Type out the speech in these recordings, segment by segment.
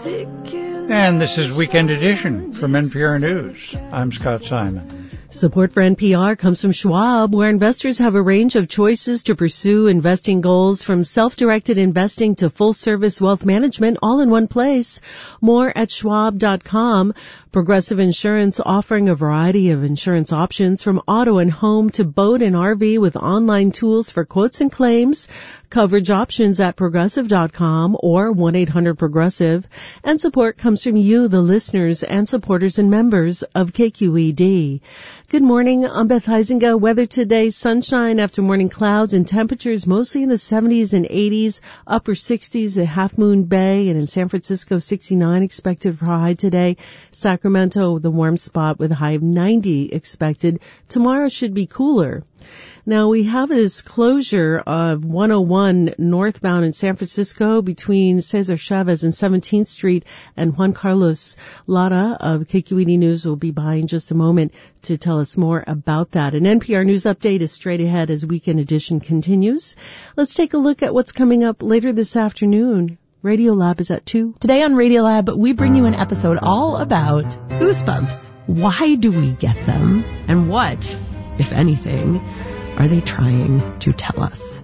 And this is Weekend Edition from NPR News. I'm Scott Simon. Support for NPR comes from Schwab, where investors have a range of choices to pursue investing goals, from self-directed investing to full-service wealth management, all in one place. More at schwab.com. Progressive Insurance, offering a variety of insurance options from auto and home to boat and RV, with online tools for quotes and claims. Coverage options at progressive.com or 1-800-PROGRESSIVE. And support comes from you, the listeners and supporters and members of KQED. Good morning. I'm Beth Heisinga. Weather today, sunshine after morning clouds, and temperatures mostly in the 70s and 80s, upper 60s at Half Moon Bay, and in San Francisco, 69 expected for high today. Sacramento, the warm spot with a high of 90 expected. Tomorrow should be cooler. Now, we have this closure of 101 northbound in San Francisco between Cesar Chavez and 17th Street, and Juan Carlos Lara of KQED News will be by in just a moment to tell us more about that. An NPR News update is straight ahead as Weekend Edition continues. Let's take a look at what's coming up later this afternoon. Radiolab is at 2. Today on Radiolab, we bring you an episode all about goosebumps. Why do we get them? And what, if anything, are they trying to tell us?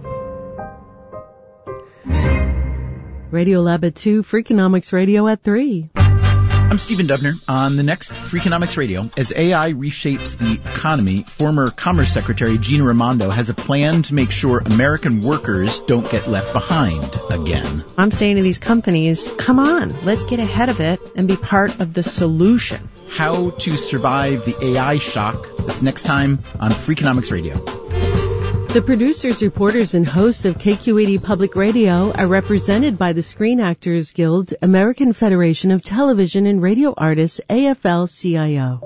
Radiolab at 2, Freakonomics Radio at 3. I'm Stephen Dubner. On the next Freakonomics Radio, as AI reshapes the economy, former Commerce Secretary Gina Raimondo has a plan to make sure American workers don't get left behind again. I'm saying to these companies, come on, let's get ahead of it and be part of the solution. How to survive the AI shock. That's next time on Freakonomics Radio. The producers, reporters, and hosts of KQED Public Radio are represented by the Screen Actors Guild, American Federation of Television and Radio Artists, AFL-CIO.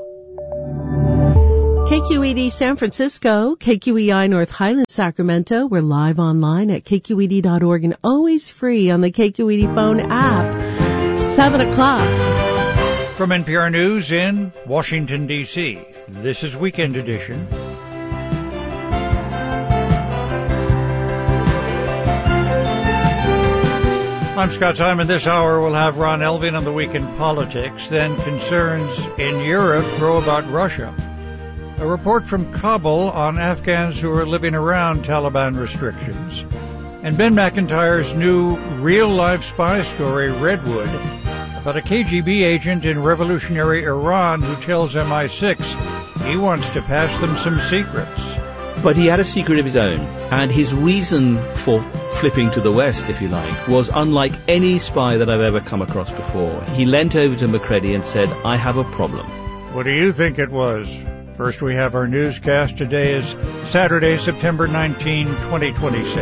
KQED San Francisco, KQEI North Highlands, Sacramento. We're live online at kqed.org and always free on the KQED phone app. 7 o'clock. From NPR News in Washington, D.C., this is Weekend Edition. I'm Scott Simon. This hour we'll have Ron Elving on the week in politics. Then concerns in Europe grow about Russia. A report from Kabul on Afghans who are living around Taliban restrictions. And Ben McIntyre's new real-life spy story, Redwood, about a KGB agent in revolutionary Iran who tells MI6 he wants to pass them some secrets. But he had a secret of his own, and his reason for flipping to the West, if you like, was unlike any spy that I've ever come across before. He leant over to McCready and said, I have a problem. What do you think it was? First, we have our newscast. Today is Saturday, September 19, 2026.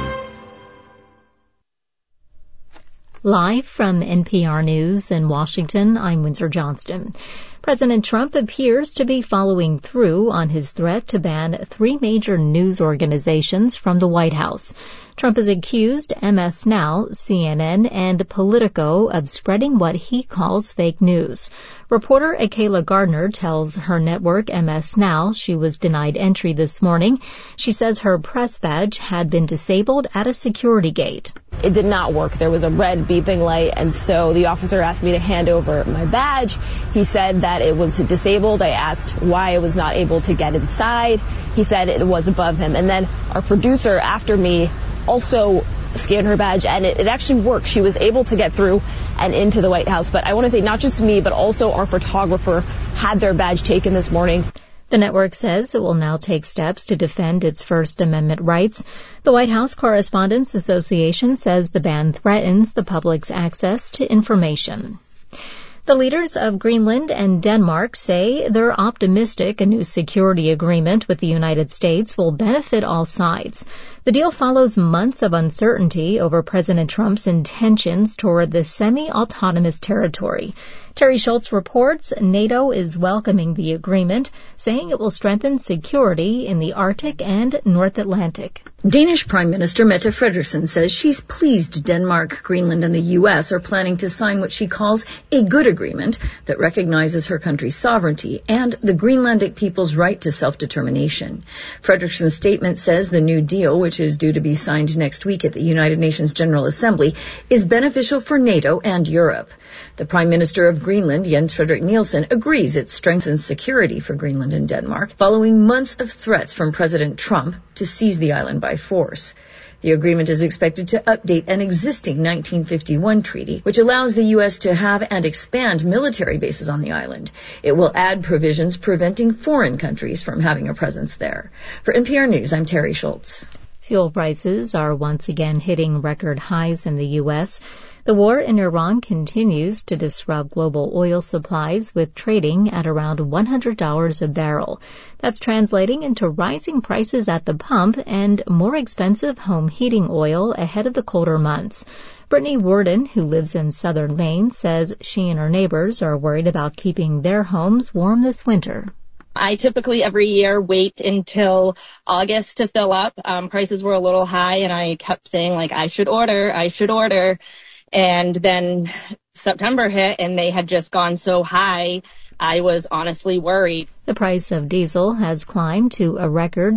Live from NPR News in Washington, I'm Windsor Johnston. President Trump appears to be following through on his threat to ban 3 major news organizations from the White House. Trump has accused MS Now, CNN, and Politico of spreading what he calls fake news. Reporter Akela Gardner tells her network MS Now she was denied entry this morning. She says her press badge had been disabled at a security gate. It did not work. There was a red beeping light, and so the officer asked me to hand over my badge. He said that it was disabled. I asked why I was not able to get inside. He said it was above him. And then our producer after me also scanned her badge, and it actually worked. She was able to get through and into the White House. But I want to say not just me, but also our photographer had their badge taken this morning. The network says it will now take steps to defend its First Amendment rights. The White House Correspondents Association says the ban threatens the public's access to information. The leaders of Greenland and Denmark say they're optimistic a new security agreement with the United States will benefit all sides. The deal follows months of uncertainty over President Trump's intentions toward the semi-autonomous territory. Terry Schultz reports NATO is welcoming the agreement, saying it will strengthen security in the Arctic and North Atlantic. Danish Prime Minister Mette Frederiksen says she's pleased Denmark, Greenland, and the U.S. are planning to sign what she calls a good agreement that recognizes her country's sovereignty and the Greenlandic people's right to self-determination. Frederiksen's statement says the new deal, which which is due to be signed next week at the United Nations General Assembly, is beneficial for NATO and Europe. The Prime Minister of Greenland, Jens Frederik Nielsen, agrees it strengthens security for Greenland and Denmark following months of threats from President Trump to seize the island by force. The agreement is expected to update an existing 1951 treaty, which allows the U.S. to have and expand military bases on the island. It will add provisions preventing foreign countries from having a presence there. For NPR News, I'm Terry Schultz. Fuel prices are once again hitting record highs in the U.S. The war in Iran continues to disrupt global oil supplies, with trading at around $100 a barrel. That's translating into rising prices at the pump and more expensive home heating oil ahead of the colder months. Brittany Worden, who lives in southern Maine, says she and her neighbors are worried about keeping their homes warm this winter. I typically every year wait until August to fill up. Prices were a little high, and I kept saying, I should order. And then September hit, and they had just gone so high, I was honestly worried. The price of diesel has climbed to a record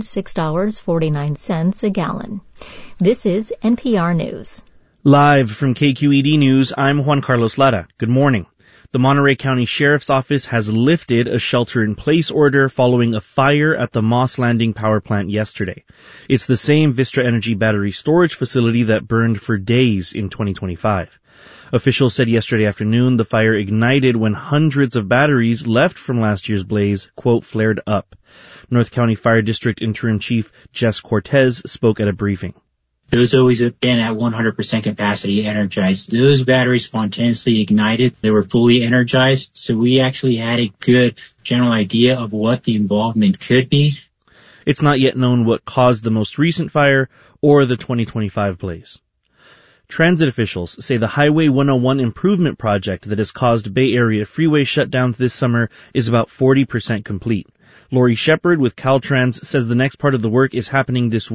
$6.49 a gallon. This is NPR News. Live from KQED News, I'm Juan Carlos Lara. Good morning. The Monterey County Sheriff's Office has lifted a shelter-in-place order following a fire at the Moss Landing power plant yesterday. It's the same Vistra Energy battery storage facility that burned for days in 2025. Officials said yesterday afternoon the fire ignited when hundreds of batteries left from last year's blaze, quote, flared up. North County Fire District Interim Chief Jess Cortez spoke at a briefing. It was always been at 100% capacity energized. Those batteries spontaneously ignited. They were fully energized. So we actually had a good general idea of what the involvement could be. It's not yet known what caused the most recent fire or the 2025 blaze. Transit officials say the Highway 101 improvement project that has caused Bay Area freeway shutdowns this summer is about 40% complete. Lori Shepard with Caltrans says the next part of the work is happening this